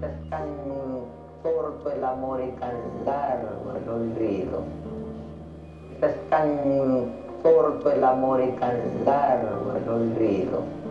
Es tan corto el amor y tan largo el olvido. Es tan corto el amor y tan largo el olvido.